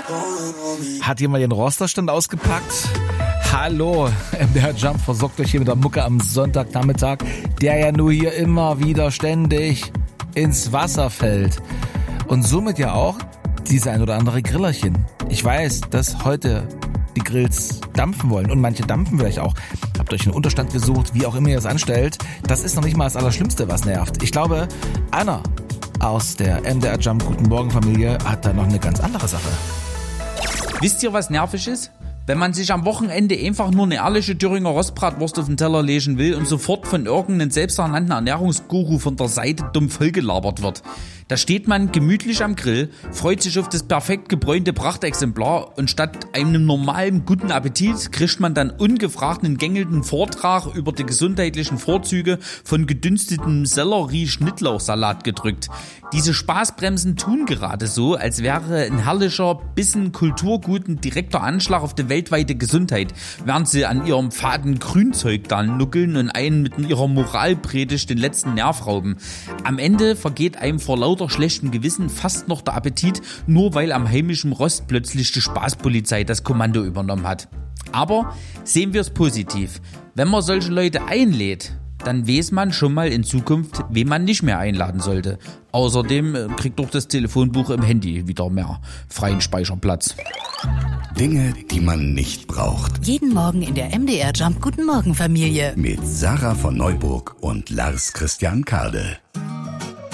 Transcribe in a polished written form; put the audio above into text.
Hat jemand den Rosterstand ausgepackt? Hallo, MDR Jump versorgt euch hier mit der Mucke am Sonntagnachmittag, der ja nur hier immer wieder ständig ins Wasser fällt. Und somit ja auch diese ein oder andere Grillerchen. Ich weiß, dass heute die Grills dampfen wollen und manche dampfen vielleicht auch. Habt euch einen Unterstand gesucht, wie auch immer ihr es anstellt. Das ist noch nicht mal das Allerschlimmste, was nervt. Ich glaube, Anna aus der MDR Jump Guten Morgen Familie hat da noch eine ganz andere Sache. Wisst ihr, was nervig ist? Wenn man sich am Wochenende einfach nur eine ehrliche Thüringer Rostbratwurst auf den Teller legen will und sofort von irgendeinem selbsternannten Ernährungsguru von der Seite dumm vollgelabert wird. Da steht man gemütlich am Grill, freut sich auf das perfekt gebräunte Prachtexemplar und statt einem normalen guten Appetit kriegt man dann ungefragt einen gängelnden Vortrag über die gesundheitlichen Vorzüge von gedünstetem Sellerie-Schnittlauchsalat gedrückt. Diese Spaßbremsen tun gerade so, als wäre ein herrlicher Bissen Kulturgut ein direkter Anschlag auf die weltweite Gesundheit, während sie an ihrem faden Grünzeug da nuckeln und einen mit ihrer Moralpredigt den letzten Nerv rauben. Am Ende vergeht einem vor lauter schlechtem Gewissen fast noch der Appetit, nur weil am heimischen Rost plötzlich die Spaßpolizei das Kommando übernommen hat. Aber sehen wir es positiv. Wenn man solche Leute einlädt, dann weiß man schon mal in Zukunft, wen man nicht mehr einladen sollte. Außerdem kriegt doch das Telefonbuch im Handy wieder mehr freien Speicherplatz. Dinge, die man nicht braucht. Jeden Morgen in der MDR Jump Guten Morgen Familie. Mit Sarah von Neuburg und Lars Christian Kade.